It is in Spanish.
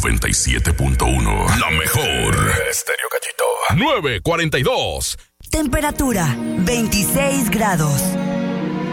97.1. La mejor. Estéreo Gallito. 942. Temperatura 26 grados.